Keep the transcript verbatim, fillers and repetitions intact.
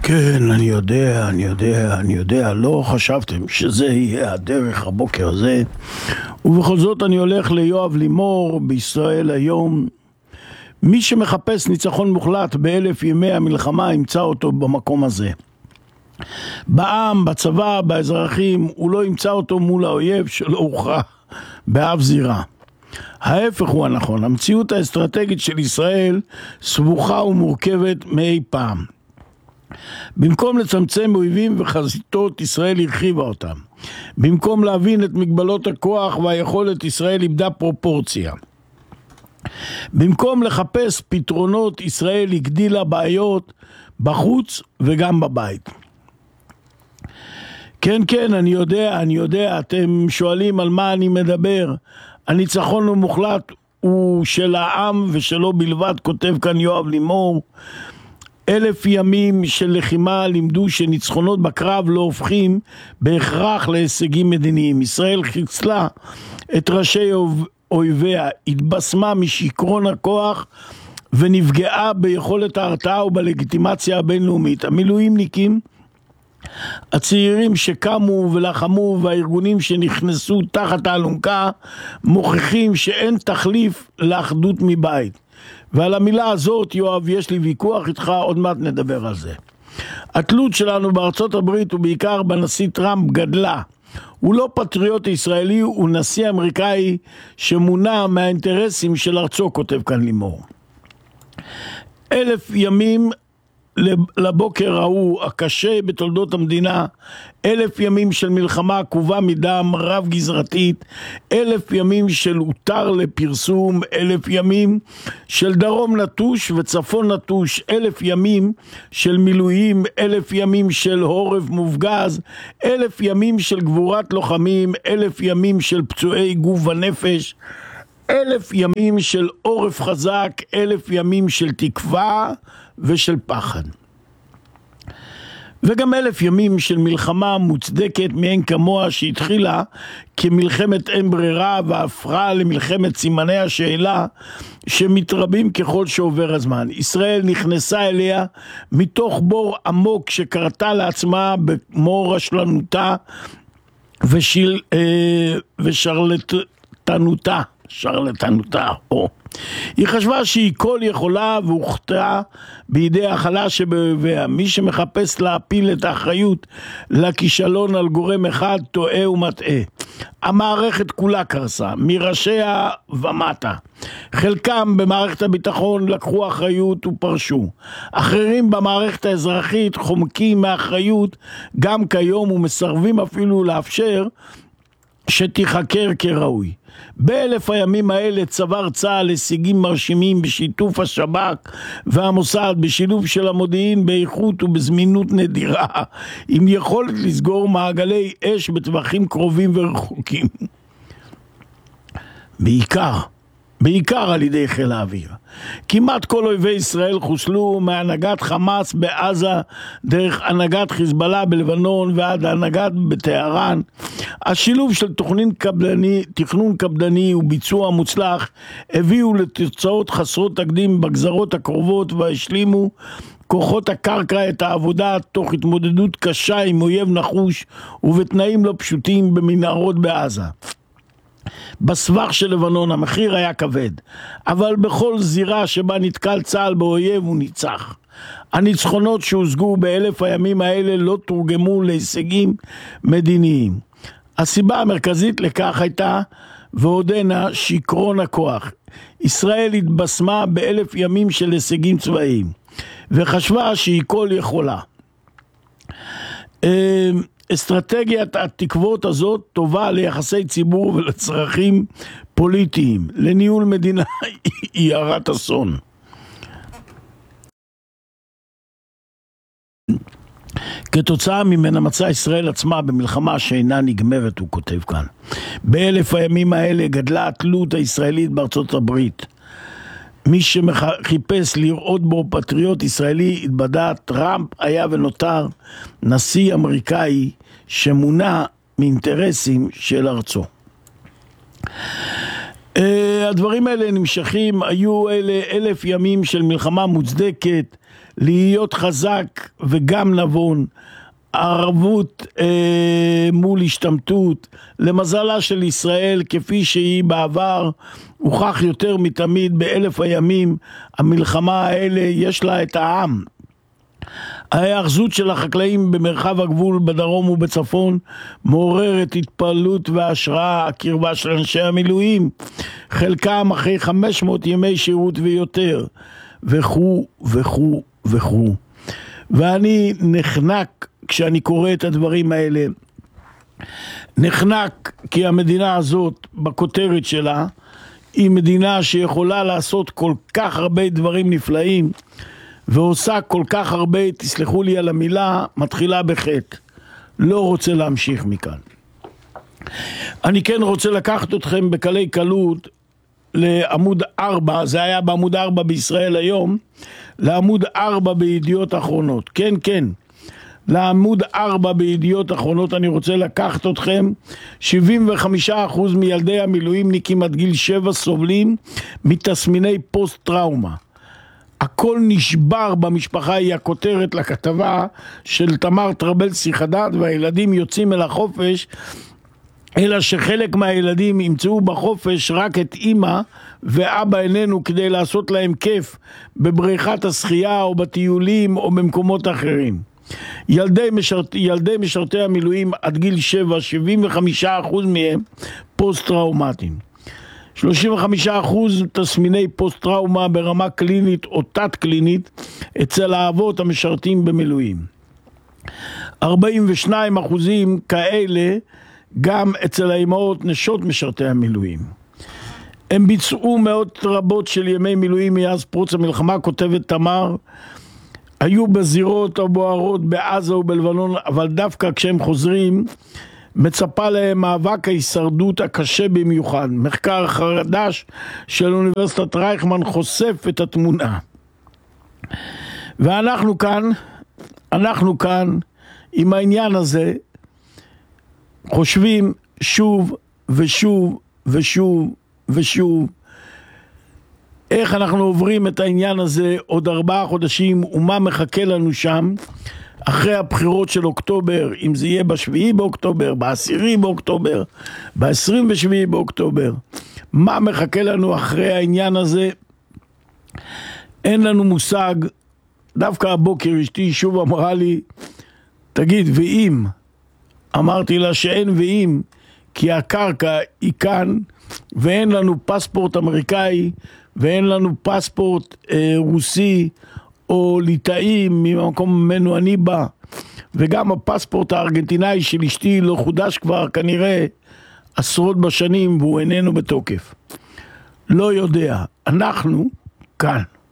כן, אני יודע, אני יודע, אני יודע, לא חשבתם שזה יהיה הדרך הבוקר הזה, ובכל זאת אני הולך ליואב לימור בישראל היום. מי שמחפש ניצחון מוחלט באלף ימי המלחמה ימצא אותו במקום הזה. בעם, בצבא, באזרחים, הוא לא ימצא אותו מול האויב שלא הוכרע באף זירה. ההפך הוא הנכון, המציאות האסטרטגית של ישראל סבוכה ומורכבת מאי פעם. במקום לצמצם אויבים וחזיתות, ישראל הרחיבה אותם. במקום להבין את מגבלות הכוח והיכולת, ישראל איבדה פרופורציה. במקום לחפש פתרונות, ישראל הגדילה בעיות בחוץ וגם בבית. כן, כן, אני יודע, אני יודע, אתם שואלים על מה אני מדבר. הניצחון המוחלט הוא של העם ושלו בלבד, כותב כאן יואב לימור. אלף ימים של לחימה לימדו שניצחונות בקרב לא הופכים בהכרח להישגים מדיניים. ישראל חיסלה את ראשי אויביה, התבשמה משיקרון הכוח ונפגעה ביכולת ההרתעה ובלגיטימציה הבינלאומית. המילואימניקים, הצעירים שקמו ולחמו והארגונים שנכנסו תחת האלונקה מוכיחים שאין תחליף לאחדות מבית. ועל המילה הזאת, יואב, יש לי ויכוח איתך, עוד מעט נדבר על זה. התלות שלנו בארצות הברית ובעיקר בנשיא טראמפ גדלה. הוא לא פטריוט ישראלי, הוא נשיא אמריקאי שמונע מהאינטרסים של ארצו, כותב כאן לימור. אלף ימים לבוקר ההוא הקשה בתולדות המדינה, אלף ימים של מלחמה עקובה מדם רב גזרתית, אלף ימים של הותר לפרסום, אלף ימים של דרום נטוש וצפון נטוש, אלף ימים של מילואים, אלף ימים של הורף מופגז, אלף ימים של גבורת לוחמים, אלף ימים של פצועי גוף ונפש, אלף ימים של עורף חזק, אלף ימים של תקווה ושל פחד. וגם אלף ימים של מלחמה מוצדקת מאין כמוה שהתחילה כמלחמת אין ברירה והפכה למלחמת סימני השאלה שמתרבים ככל שעובר הזמן. ישראל נכנסה אליה מתוך בור עמוק שקרתה לעצמה במו רשלנותה ושיל, אה, ושרלטנותה. שרלטנותה, או. היא חשבה שהיא כל יכולה והוכתה בידי החלש שבאויביה. מי שמחפש להפיל את האחריות לכישלון על גורם אחד טועה ומטעה. המערכת כולה קרסה, מראשיה ומטה. חלקם במערכת הביטחון לקחו אחריות ופרשו. אחרים במערכת האזרחית חומקים מאחריות גם כיום ומסרבים אפילו לאפשר שתיחקר כראוי. באלף הימים האלה צבר צה"ל הישגים מרשימים בשיתוף השב"כ והמוסד, בשילוב של המודיעין באיכות ובזמינות נדירה, עם יכולת לסגור מעגלי אש בטווחים קרובים ורחוקים. בעיקר, בעיקר על ידי חיל האוויר. כמעט כל אויבי ישראל חוסלו מהנהגת חמאס בעזה, דרך הנהגת חיזבאללה בלבנון ועד הנהגת בטהרן. השילוב של תכנון קפדני, תכנון קפדני וביצוע מוצלח הביאו לתוצאות חסרות תקדים בגזרות הקרובות והשלימו כוחות הקרקע את העבודה תוך התמודדות קשה עם אויב נחוש ובתנאים לא פשוטים במנהרות בעזה. בסבך של לבנון המחיר היה כבד, אבל בכל זירה שבה נתקל צה"ל באויב הוא ניצח. הניצחונות שהושגו באלף הימים האלה לא תורגמו להישגים מדיניים. הסיבה המרכזית לכך הייתה ועודנה שיקרון הכוח. ישראל התבשמה באלף ימים של הישגים צבאיים וחשבה שהיא כל יכולה. אסטרטגיית התקוות הזאת טובה ליחסי ציבור ולצרכים פוליטיים. לניהול מדינה היא הרת אסון. כתוצאה ממנה מצאה ישראל עצמה במלחמה שאינה נגמרת, הוא כותב כאן. באלף הימים האלה גדלה התלות הישראלית בארצות הברית. מי שחיפש לראות בו פטריוט ישראלי התבדה. טראמפ היה ונותר נשיא אמריקאי שמונע מאינטרסים של ארצו. הדברים האלה נמשכים, היו אלה אלף ימים של מלחמה מוצדקת, להיות חזק וגם נבון, ערבות אה, מול השתמטות. למזלה של ישראל, כפי שהיא בעבר, הוכח יותר מתמיד באלף הימים, המלחמה האלה יש לה את העם. ההאחזות של החקלאים במרחב הגבול בדרום ובצפון מעוררת התפעלות והשראה. הקרבה של אנשי המילואים, חלקם אחרי חמש מאות ימי שירות ויותר, וכו' וכו' וכו'. ואני נחנק כשאני קורא את הדברים האלה, נחנק כי המדינה הזאת בכותרת שלה היא מדינה שיכולה לעשות כל כך הרבה דברים נפלאים, ועושה כל כך הרבה, תסלחו לי על המילה, מתחילה בחטא. לא רוצה להמשיך מכאן. אני כן רוצה לקחת אתכם בקלי קלות לעמוד ארבע, זה היה בעמוד ארבע בישראל היום, לעמוד ארבע בידיעות אחרונות. כן, כן, לעמוד ארבע בידיעות אחרונות אני רוצה לקחת אתכם. שבעים וחמישה אחוז מילדי המילואימניקים עד גיל שבע סובלים מתסמיני פוסט טראומה. הכל נשבר במשפחה, היא הכותרת לכתבה של תמר טרבלסי חדד, והילדים יוצאים אל החופש, אלא שחלק מהילדים ימצאו בחופש רק את אמא ואבא איננו כדי לעשות להם כיף בבריכת השחייה או בטיולים או במקומות אחרים. ילדי, משרת, ילדי משרתי המילואים עד גיל שבע, שבעים וחמישה אחוז מהם פוסט טראומטיים. שלושים וחמישה אחוז תסמיני פוסט טראומה ברמה קלינית או תת קלינית אצל האבות המשרתים במילואים. ארבעים ושניים אחוזים כאלה גם אצל האימהות נשות משרתי המילואים. הם ביצעו מאות רבות של ימי מילואים מאז פרוץ המלחמה, כותבת תמר, היו בזירות הבוערות בעזה ובלבנון, אבל דווקא כשהם חוזרים מצפה להם מאבק ההישרדות הקשה במיוחד. מחקר חדש של אוניברסיטת רייכמן חושף את התמונה. ואנחנו כאן, אנחנו כאן עם העניין הזה חושבים שוב ושוב ושוב ושוב איך אנחנו עוברים את העניין הזה עוד ארבעה חודשים, ומה מחכה לנו שם אחרי הבחירות של אוקטובר, אם זה יהיה בשביעי באוקטובר, בעשירי באוקטובר, בעשרים ושביעי באוקטובר, מה מחכה לנו אחרי העניין הזה? אין לנו מושג. דווקא הבוקר אשתי שוב אמרה לי, תגיד, ואם? אמרתי לה שאין ואם, כי הקרקע היא כאן, ואין לנו פספורט אמריקאי, ואין לנו פספורט אה, רוסי, או ליטאי ממקום ממנו אני בא, וגם הפספורט הארגנטינאי של אשתי לא חודש כבר כנראה עשרות בשנים, והוא איננו בתוקף. לא יודע, אנחנו כאן.